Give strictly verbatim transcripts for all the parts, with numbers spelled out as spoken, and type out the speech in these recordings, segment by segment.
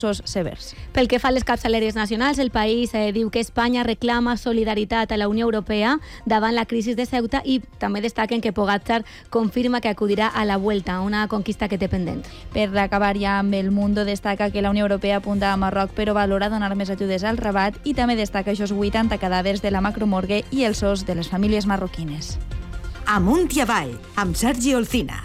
severs. Pel que fa a les capçaleries nacionals, el país eh, diu que Espanya reclama solidaritat a la Unió Europea davant la crisi de Ceuta i també destaquen que Pogačar confirma que acudirà a la Vuelta, una conquista que té pendent. Per acabar ja amb el Mundo, destaca que la Unió Europea apunta a Marroc però valora donar més ajudes al Rabat i també destaca aquests vuitanta cadàvers de la macromorgue i els os de les famílies marroquines. Amunt i avall, amb Sergi Olcina.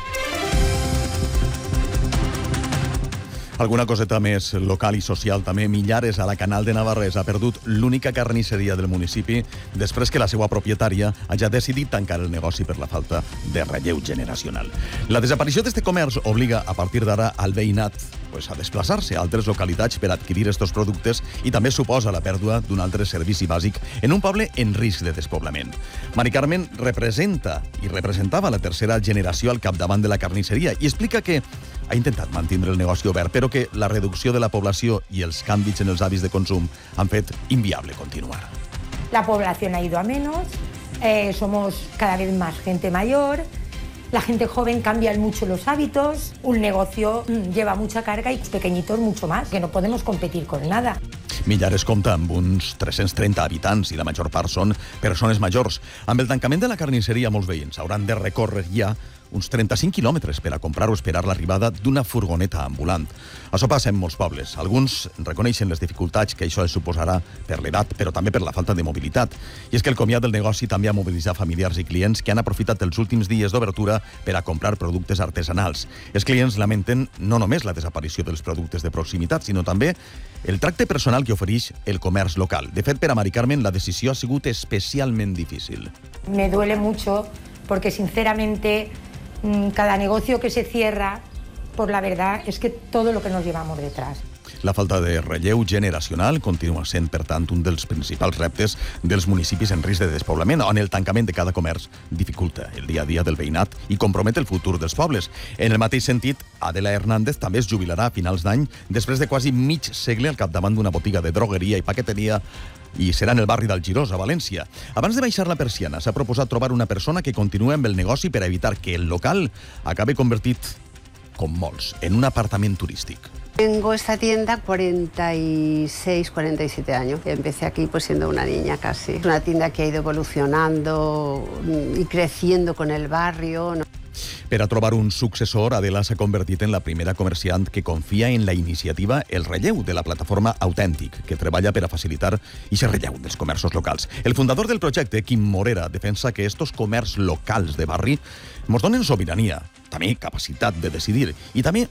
Alguna coseta més local i social també. Millares, a la Canal de Navarrés, ha perdut l'única carnisseria del municipi després que la seva propietària hagi decidit tancar el negoci per la falta de relleu generacional. La desaparició d'aquest comerç obliga a partir d'ara al veïnat pues, a desplaçar-se a altres localitats per adquirir estos productes i també suposa la pèrdua d'un altre servici bàsic en un poble en risc de despoblament. Mari Carmen representa i representava la tercera generació al capdavant de la carnisseria i explica que ha intentat mantenir el negoci obert, però que la reducció de la població i els canvis en els hàbits de consum han fet inviable continuar. La población ha ido a menos, eh, somos cada vez más gente mayor, la gente joven cambia mucho los hábitos, un negocio mmm, lleva mucha carga y pequeñitos mucho más, que no podemos competir con nada. Millares compta amb uns tres-cents trenta habitants i la major part són persones majors. Amb el tancament de la carnisseria, molts veïns hauran de recórrer ja uns trenta-cinc quilòmetres per a comprar o esperar l'arribada d'una furgoneta ambulant. Això passa en molts pobles. Alguns reconeixen les dificultats que això es suposarà per l'edat, però també per la falta de mobilitat. I és que el comiat del negoci també ha mobilitzat familiars i clients que han aprofitat els últims dies d'obertura per a comprar productes artesanals. Els clients lamenten no només la desaparició dels productes de proximitat, sinó també el tracte personal que ofereix el comerç local. De fet, per a Mari Carmen, la decisió ha sigut especialment difícil. Me duele mucho porque, sinceramente, cada negocio que se cierra, por la verdad, es que todo lo que nos llevamos detrás. La falta de relleu generacional continua sent, per tant, un dels principals reptes dels municipis en risc de despoblament, on el tancament de cada comerç dificulta el dia a dia del veïnat i compromet el futur dels pobles. En el mateix sentit, Adela Hernández també es jubilarà a finals d'any després de quasi mig segle al capdavant d'una botiga de drogueria i paqueteria i serà en el barri del Girós, a València. Abans de baixar la persiana, s'ha proposat trobar una persona que continuï amb el negoci per a evitar que el local acabe convertit, com molts, en un apartament turístic. Tengo esta tienda cuarenta y seis, cuarenta y siete años. Empecé aquí pues siendo una niña casi. Es una tienda que ha ido evolucionando y creciendo con el barrio, ¿no? Per a trobar un successor, Adela s'ha convertit en la primera comerciant que confia en la iniciativa El Relleu de la plataforma Autèntic, que treballa per a facilitar aquest relleu dels comerços locals. El fundador del projecte, Quim Morera, defensa que estos comerç locals de barri ens donen sobirania, també capacitat de decidir i també,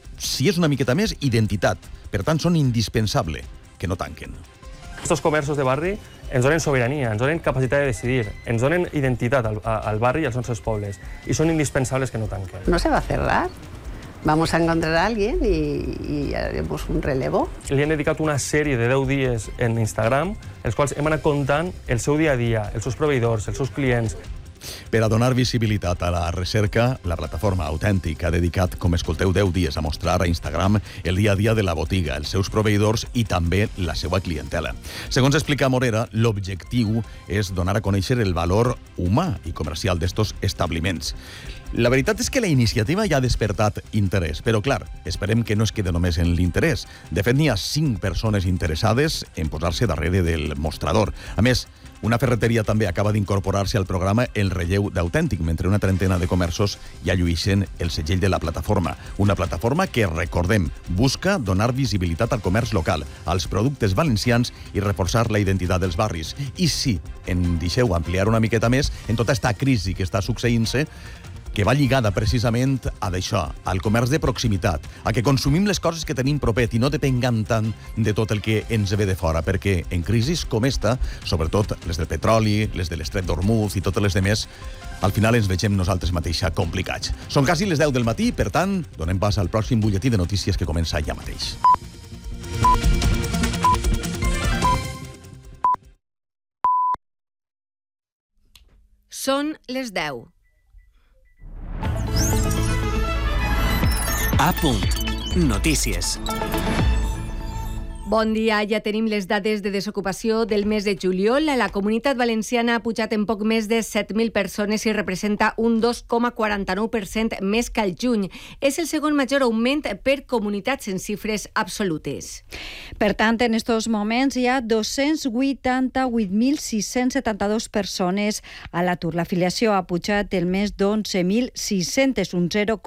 si és una miqueta més, identitat. Per tant, són indispensable que no tanquen. Estos comerços de barri ens donen sobirania, ens donen capacitat de decidir, ens donen identitat al, al barri i als nostres pobles, i són indispensables que no tanquen. No se va a cerrar. Vamos a encontrar a alguien y, y haremos un relevo. Li hem dedicat una sèrie de deu dies en Instagram, els quals hem anat contant el seu dia a dia, els seus proveïdors, els seus clients. Per a donar visibilitat a la recerca, la plataforma Autèntic ha dedicat, com escolteu, deu dies a mostrar a Instagram el dia a dia de la botiga, els seus proveïdors i també la seva clientela. Segons explica Morera, l'objectiu és donar a conèixer el valor humà i comercial d'estos establiments. La veritat és que la iniciativa ja ha despertat interès, però clar, esperem que no es quede només en l'interès. De fet, n'hi ha cinc persones interessades en posar-se darrere del mostrador. A més, una ferreteria també acaba d'incorporar-se al programa El Relleu d'Autèntic, mentre una trentena de comerços ja lluïxen el segell de la plataforma. Una plataforma que, recordem, busca donar visibilitat al comerç local, als productes valencians i reforçar la identitat dels barris. I si en deixeu ampliar una miqueta més, en tota esta crisi que està succeint-se, que va lligada precisament a d'això, al comerç de proximitat, a que consumim les coses que tenim propet i no depengam tant de tot el que ens ve de fora, perquè en crisis com esta, sobretot les del petroli, les de l'estret d'Hormuz i totes les demés, al final ens vegem nosaltres mateixa complicats. Són quasi les deu del matí, per tant, donem pas al pròxim butlletí de notícies que comença ja mateix. Són les deu. A punt. Notícies. Bon dia, ja tenim les dades de desocupació del mes de juliol. La Comunitat Valenciana ha pujat en poc més de set mil persones i representa un dos coma quaranta-nou per cent més que al juny. És el segon major augment per comunitats en xifres absolutes. Per tant, en aquests moments hi ha dos-cents vuitanta-vuit mil sis-cents setanta-dos persones a l'atur. L'afiliació ha pujat el mes d'onze mil sis-cents, un zero